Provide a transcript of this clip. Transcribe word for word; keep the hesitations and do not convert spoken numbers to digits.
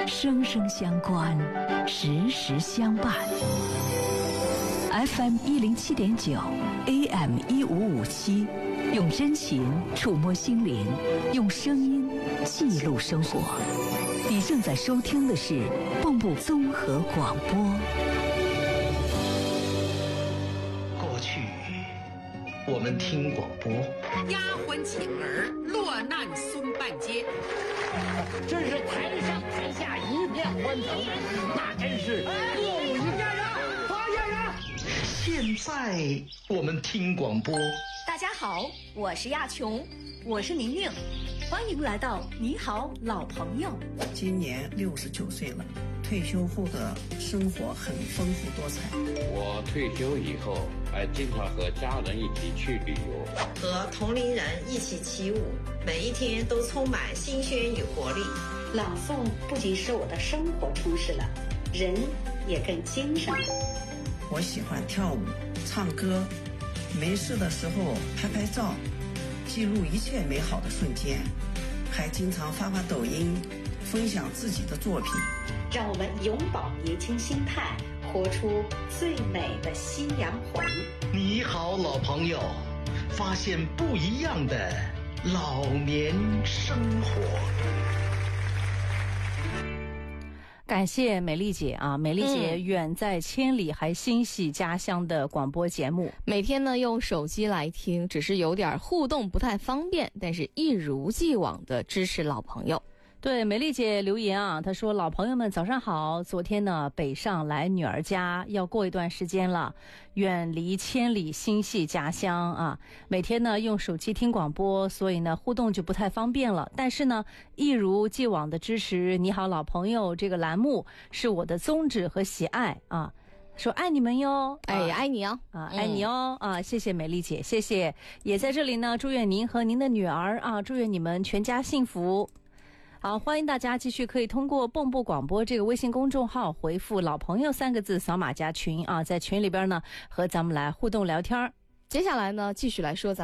生生相关，时时相伴。F M 一零七点九 ，A M 一五五七，用真情触摸心灵，用声音记录生活。你正在收听的是蚌埠综合广播。 过去，我们听广播。 丫鬟请儿落难松半街， 真是台上台下一片欢腾，那真是歌舞一家人，发现人。 现在我们听广播。 大家好，我是亚琼，我是宁宁，欢迎来到你好老朋友。 今年六十九岁了，退休后的生活很丰富多彩。 我退休以后还经常和家人一起去旅游， 和同龄人一起起舞，每一天都充满新鲜与活力。 朗诵不仅使我的生活充实了，人也更精神了。 我喜欢跳舞、唱歌，没事的时候拍拍照，记录一切美好的瞬间，还经常发发抖音，分享自己的作品。 让我们永葆年轻心态，活出最美的夕阳红。 你好，老朋友，发现不一样的老年生活。 感谢美丽姐啊，美丽姐远在千里还心系家乡的广播节目， 嗯、每天呢用手机来听，只是有点互动不太方便，但是一如既往的支持老朋友。 对，美丽姐留言啊，她说老朋友们早上好，昨天呢北上来女儿家，要过一段时间了，远离千里心系家乡啊，每天呢用手机听广播，所以呢互动就不太方便了，但是呢一如既往的支持你好老朋友这个栏目是我的宗旨和喜爱啊，说爱你们哟， 哎，爱你哦， 啊，爱你哦，啊，谢谢美丽姐，谢谢，也在这里呢祝愿您和您的女儿啊，祝愿你们全家幸福。好，欢迎大家继续可以通过蚌埠广播这个微信公众号回复老朋友三个字，扫码加群啊，在群里边呢和咱们来互动聊天。 接下来呢继续来说咱